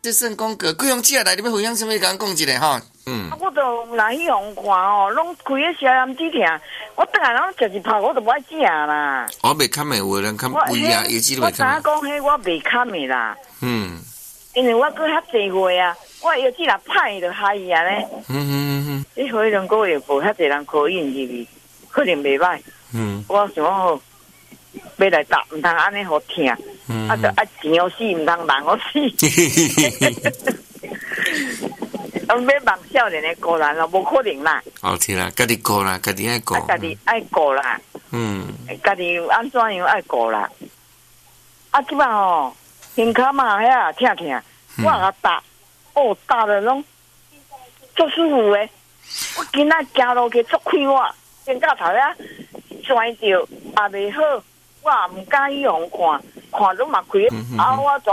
这算讲过，贵阳姐来，你要分享什么？甲讲一下吼。 我就来去互看哦，拢开个消炎止痛，我等下拢食一泡，我都无爱食啦。 我袂堪的，有人堪胃啊，药剂都袂堪。我袂堪。 知影讲，迄我袂堪的啦。因为我搁较济岁啊，我药剂若歹就害伊安尼。你回2个月无遐济人考验入去，可能袂歹。我想讲好，要来答，毋通安尼好听，啊，就爱钱好死，毋通人好死。要望少年的个人咯，无可能啦。 哦，是啦，家己顾啦，家己爱顾。 家己爱顾啦。家己安怎样爱顾啦。啊，即摆吼，胸骹嘛遐疼疼，我甲打，打了拢足舒服诶。我今仔行路去足快活，先到头遐摔着也袂好，我也毋敢去互看，看都嘛开。我